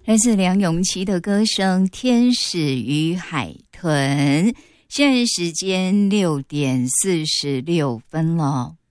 来自梁咏琪的歌声《天使与海豚》。现在时间6:46了。